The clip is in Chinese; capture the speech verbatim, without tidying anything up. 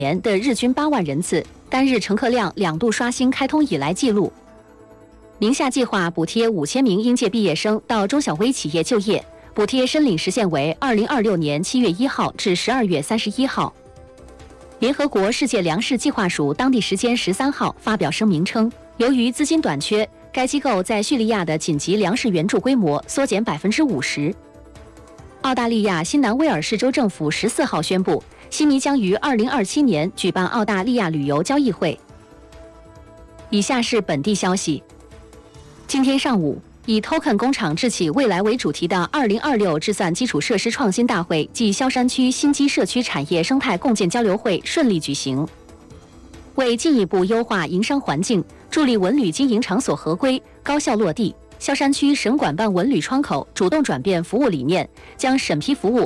年的日均八万人次，单日乘客量两度刷新开通以来纪录。宁夏计划补贴五千名应届毕业生到中小微企业就业，补贴申领时限为二零二六年七月一号至十二月三十一号。联合国世界粮食计划署当地时间十三号发表声明称，由于资金短缺，该机构在叙利亚的紧急粮食援助规模缩减百分之五十。澳大利亚新南威尔士州政府十四号宣布，悉尼将于二零二七年举办澳大利亚旅游交易会。以下是本地消息。今天上午，以 Token 工厂智启未来为主题的二零二六智算基础设施创新大会暨萧山区新基社区产业生态共建交流会顺利举行。为进一步优化营商环境，助力文旅经营场所合规、高效落地，萧山区省管办文旅窗口主动转变服务理念，将审批服务